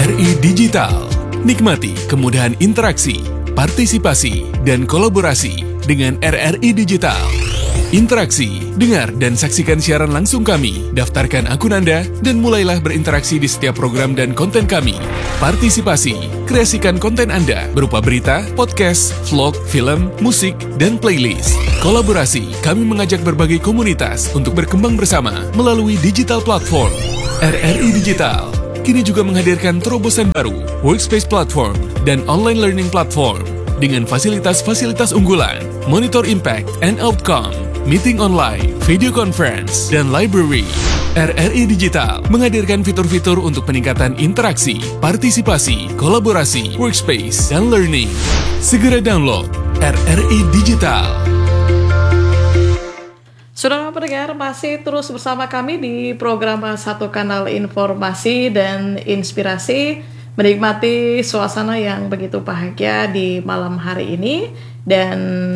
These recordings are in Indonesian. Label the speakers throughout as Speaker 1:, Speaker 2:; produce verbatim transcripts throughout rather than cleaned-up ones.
Speaker 1: R I Digital. Nikmati kemudahan interaksi, partisipasi, dan kolaborasi dengan R R I Digital. Interaksi, dengar dan saksikan siaran langsung kami, daftarkan akun Anda, dan mulailah berinteraksi di setiap program dan konten kami. Partisipasi, kreasikan konten Anda berupa berita, podcast, vlog, film, musik, dan playlist. Kolaborasi, kami mengajak berbagai komunitas untuk berkembang bersama melalui digital platform. R R I Digital kini juga menghadirkan terobosan baru, workspace platform, dan online learning platform dengan fasilitas-fasilitas unggulan, monitor impact and outcome, meeting online, video conference, dan library. R R I Digital menghadirkan fitur-fitur untuk peningkatan interaksi, partisipasi, kolaborasi, workspace, dan learning. Segera download R R I Digital.
Speaker 2: Saudara pendengar, masih terus bersama kami di program Satu Kanal Informasi dan Inspirasi, menikmati suasana yang begitu bahagia di malam hari ini. Dan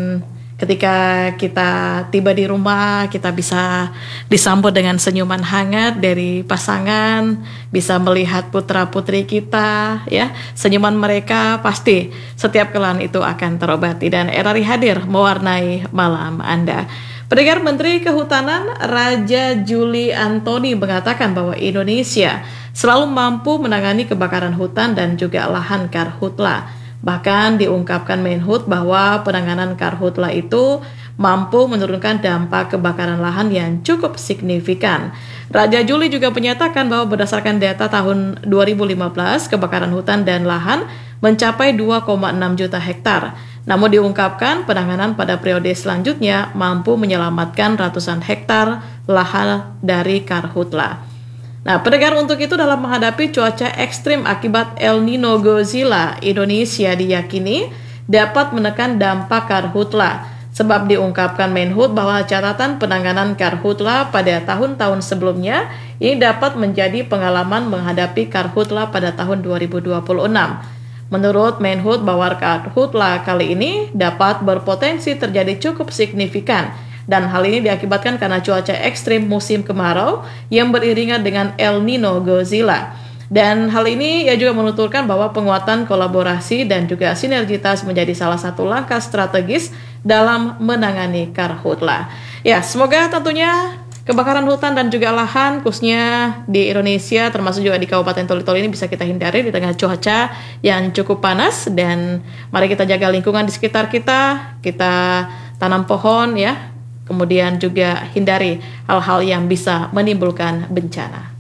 Speaker 2: ketika kita tiba di rumah, kita bisa disambut dengan senyuman hangat dari pasangan, bisa melihat putra-putri kita, ya, senyuman mereka pasti setiap kelan itu akan terobati. Dan R R I hadir mewarnai malam Anda. Pendengar, Menteri Kehutanan Raja Juli Antoni mengatakan bahwa Indonesia selalu mampu menangani kebakaran hutan dan juga lahan karhutla. Bahkan diungkapkan Menhut bahwa penanganan karhutla itu mampu menurunkan dampak kebakaran lahan yang cukup signifikan. Raja Juli juga menyatakan bahwa berdasarkan data tahun dua ribu lima belas, kebakaran hutan dan lahan mencapai dua koma enam juta hektar. Namun diungkapkan penanganan pada periode selanjutnya mampu menyelamatkan ratusan hektar lahan dari karhutla. Nah, pendengar, untuk itu dalam menghadapi cuaca ekstrim akibat El Nino Godzilla, Indonesia diyakini dapat menekan dampak karhutla. Sebab diungkapkan Menhut bahwa catatan penanganan karhutla pada tahun-tahun sebelumnya ini dapat menjadi pengalaman menghadapi karhutla pada tahun dua ribu dua puluh enam. Menurut Menhut bahwa karhutla kali ini dapat berpotensi terjadi cukup signifikan, dan hal ini diakibatkan karena cuaca ekstrim musim kemarau yang beriringan dengan El Nino Godzilla. Dan hal ini ia juga menuturkan bahwa penguatan kolaborasi dan juga sinergitas menjadi salah satu langkah strategis dalam menangani karhutla. Ya, semoga tentunya kebakaran hutan dan juga lahan khususnya di Indonesia termasuk juga di Kabupaten Toli-Toli ini bisa kita hindari di tengah cuaca yang cukup panas. Dan mari kita jaga lingkungan di sekitar kita, kita tanam pohon, ya, kemudian juga hindari hal-hal yang bisa menimbulkan bencana.